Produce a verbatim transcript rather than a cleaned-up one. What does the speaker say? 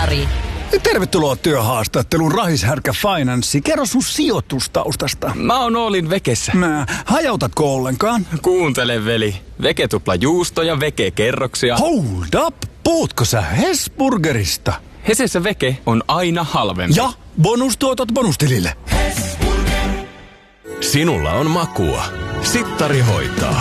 Jari. Tervetuloa työhaastatteluun Rahishärkä Finanssi. Kerro sun sijoitustaustasta. Mä oon Oolin Vekessä. Mä, hajautatko ollenkaan? Kuuntele, veli. Veke tupla juusto ja Veke kerroksia. Hold up! Puhutko sä Hesburgerista? Hesessä Veke on aina halvempi. Ja bonustuotot bonustilille. Sinulla on makua. Sittari hoitaa.